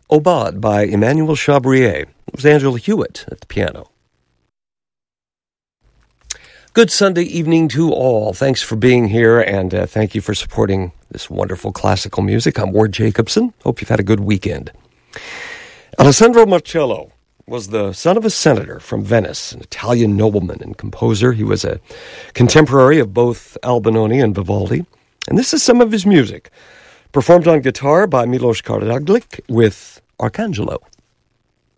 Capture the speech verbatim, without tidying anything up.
Aubade by Emmanuel Chabrier. It was Angela Hewitt at the piano. Good Sunday evening to all. Thanks for being here, and uh, thank you for supporting this wonderful classical music. I'm Ward Jacobson. Hope you've had a good weekend. Alessandro Marcello was the son of a senator from Venice, an Italian nobleman and composer. He was a contemporary of both Albinoni and Vivaldi. And this is some of his music, performed on guitar by Milos Karadzic with Arcangelo.